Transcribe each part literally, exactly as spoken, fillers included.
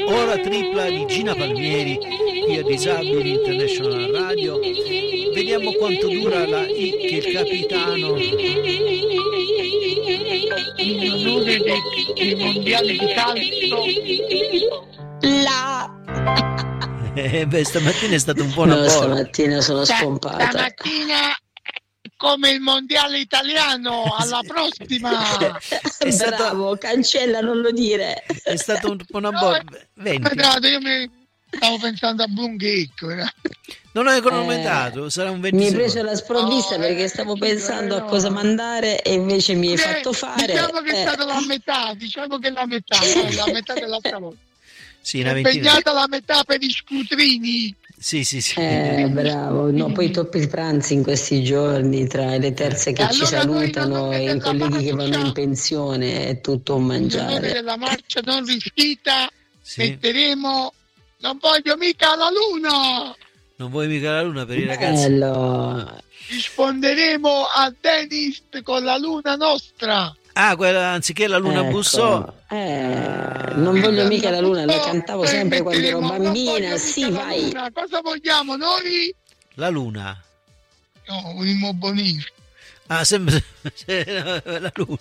ora tripla di Gina Palmieri qui a Disabili International Radio. Vediamo quanto dura la I che il capitano in onore dei, dei mondiali di calcio. La eh, beh, stamattina è stato un po' una no, bolla. stamattina sono scompata. Stamattina come il mondiale italiano, alla prossima. È stato... Bravo, cancella, non lo dire. È stato un po' una bolla. No, io mi stavo pensando a Blumgate. Non hai cronometrato, eh, sarà un venti mi hai secondi. preso la sprovvista no, perché stavo pensando eh, no. a cosa mandare e invece mi hai eh, fatto fare. Diciamo che eh. è stata la metà, diciamo che è la metà, eh, la metà dell'altra volta. Sì, una impegnata la metà per gli scutrini. Sì, sì, sì. Eh, bravo. No, poi toppi pranzi in questi giorni tra le terze che allora ci salutano e i colleghi marcia, che vanno in pensione, è tutto un mangiare. Nella marcia non riuscita sì. metteremo non voglio mica la luna. Non vuoi mica la luna per i Bello. ragazzi? Risponderemo a Dennis con la luna nostra. Ah, quella anziché la luna ecco. bussò. Eh, non voglio mica la luna, la cantavo sempre quando ero bambina. Sì, vai. Luna. Cosa vogliamo noi? La luna. No, vogliamo bonifico. Ah, sempre la luna.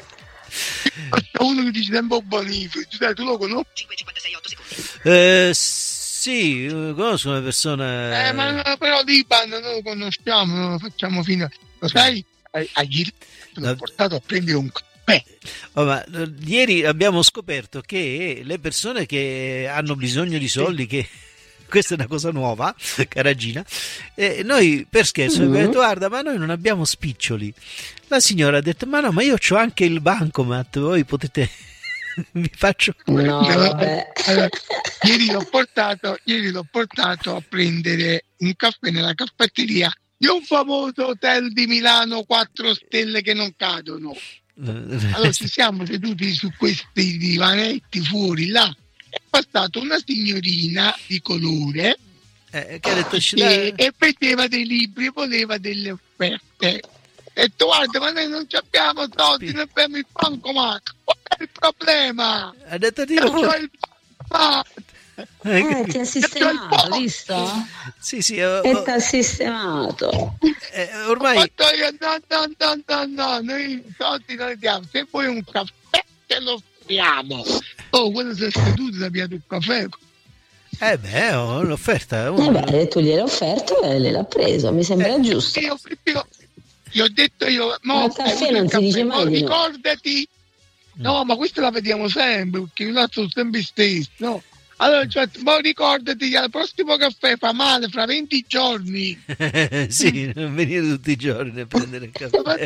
C'è uno che dice sempre bonifico. Tu lo conosci? cinque cinquantasei otto secondi. Eh, sì, conosco una persona. Eh, ma però l'Iban non lo conosciamo, non lo facciamo fino. Lo sai? A Gil l'ho portato a prendere un caffè. Oh, ma, ieri abbiamo scoperto che le persone che hanno bisogno di soldi, che questa è una cosa nuova, cara Gina, eh, noi per scherzo abbiamo detto guarda, ma noi non abbiamo spiccioli. La signora ha detto ma no, ma io c'ho anche il bancomat, voi potete vi faccio no, vabbè. Allora, ieri l'ho portato ieri l'ho portato a prendere un caffè nella caffetteria di un famoso hotel di Milano quattro stelle che non cadono. Allora ci siamo seduti su questi divanetti fuori là, è passata una signorina di colore eh, che ha detto, e, e vedeva dei libri e voleva delle offerte. E detto guarda, ma noi non abbiamo soldi, non abbiamo il bancomat. Qual è il problema? Ha detto di no. C'ho il bancomat. Eh, ti ha sistemato, visto? Sì, sì. Oh, e ti ha sistemato. Eh, ormai. Io, no, no, no, no, no, noi i soldi non li diamo. Se vuoi un caffè, te lo offriamo. Oh, quando sei seduto, ti ha piato il caffè. Eh beh, oh, l'offerta. Oh. Eh beh, tu gliel'hai offerto e lei l'ha preso, mi sembra eh, giusto. Io, io, io ho detto io, ma il caffè non si dice mai di no. Ricordati. No, ma questo la vediamo sempre, perché io sono sempre stesso, no? Allora, cioè, ma ricordati che al prossimo caffè fa male fra venti giorni. Sì, non venire tutti i giorni a prendere il caffè.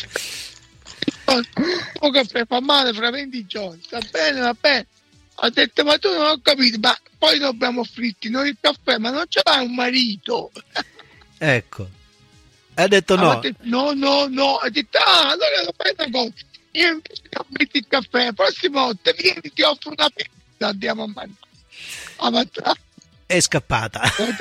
Il caffè fa male fra venti giorni. Va bene, va bene. Ho detto, ma tu non ho capito, ma poi dobbiamo offrirti noi il caffè, ma non ce l'hai un marito? Ecco. Ha detto no. Ha detto, no, no, no. Ha detto, ah, allora lo fai una cosa. Io invece di offrirti il caffè, la prossima volta vieni, ti offro una pizza, andiamo a mangiare. È scappata.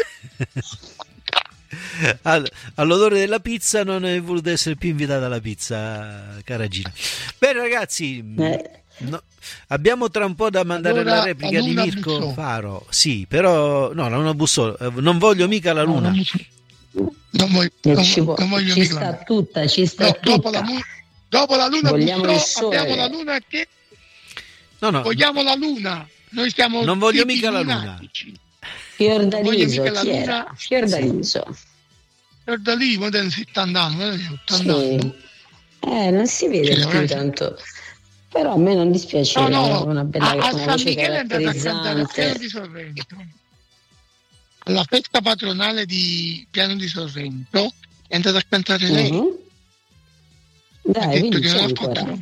All'odore della pizza non è voluta essere più invitata alla pizza, cara Gina. Bene ragazzi, eh. no, abbiamo tra un po' da mandare allora, la replica la di Mirko bussò. Faro. Sì, però no, la luna bussò. Non voglio mica la luna. No, non, voglio, non, ci, non voglio ci mica sta la tutta, ci sta no, tutta. Dopo la, dopo la luna vogliamo bussò, abbiamo la luna che no, no. vogliamo la luna. Noi siamo non voglio mica la luna. Fiordaliso, chi era? Fiordaliso. Fiordaliso, ma si sta andando, sì. Eh, non si vede sì, più tanto. Però a me non dispiace, no, no, una bella a, a una San voce Michele è andata a cantare a Piano caratterizzante. di Sorrento. Alla festa patronale di Piano di Sorrento è andata a cantare lei. Uh-huh. Dai, ha detto vinci che non ha ancora. fatto